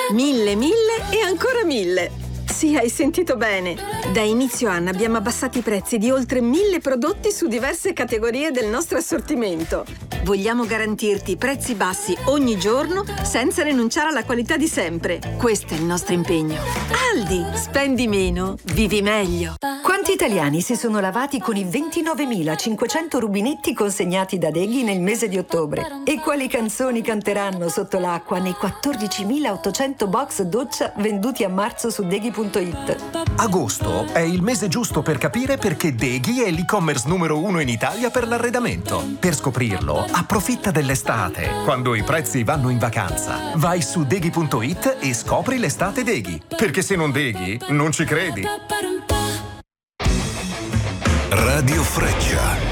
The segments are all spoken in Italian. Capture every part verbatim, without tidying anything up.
Mille, mille e ancora mille. Sì, hai sentito bene. Da inizio anno abbiamo abbassato i prezzi di oltre mille prodotti su diverse categorie del nostro assortimento. Vogliamo garantirti prezzi bassi ogni giorno senza rinunciare alla qualità di sempre. Questo è il nostro impegno. Aldi, spendi meno, vivi meglio. Quanti italiani si sono lavati con i ventinovemilacinquecento rubinetti consegnati da Deghi nel mese di ottobre? E quali canzoni canteranno sotto l'acqua nei quattordicimilaottocento box doccia venduti a marzo su Deghi punto it? Agosto è il mese giusto per capire perché Deghi è l'e-commerce numero uno in Italia per l'arredamento. Per scoprirlo, approfitta dell'estate, quando i prezzi vanno in vacanza. Vai su Deghi punto it e scopri l'estate Deghi. Perché se non Deghi, non ci credi. Radio Freccia.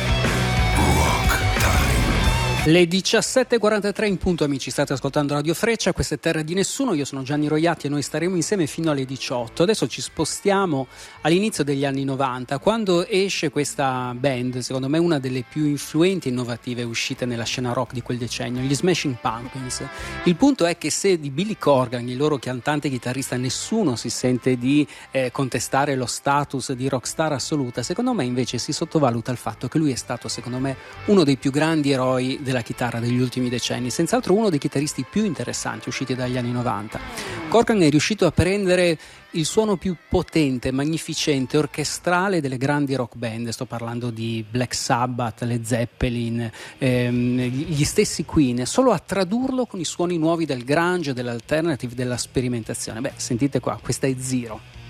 Le diciassette e quarantatré in punto, amici, state ascoltando Radio Freccia, questa è Terra di Nessuno, io sono Gianni Roiatti e noi staremo insieme fino alle diciotto. Adesso ci spostiamo all'inizio degli anni novanta, quando esce questa band, secondo me una delle più influenti e innovative uscite nella scena rock di quel decennio, gli Smashing Pumpkins. Il punto è che se di Billy Corgan, il loro cantante e chitarrista, nessuno si sente di eh, contestare lo status di rockstar assoluta, secondo me invece si sottovaluta il fatto che lui è stato, secondo me, uno dei più grandi eroi della chitarra degli ultimi decenni, senz'altro uno dei chitarristi più interessanti usciti dagli anni novanta. Corgan è riuscito a prendere il suono più potente, magnificente, orchestrale delle grandi rock band. Sto parlando di Black Sabbath, Led Zeppelin, ehm, gli stessi Queen, solo a tradurlo con i suoni nuovi del grunge, dell'alternative, della sperimentazione. Beh, sentite qua, questa è Zero.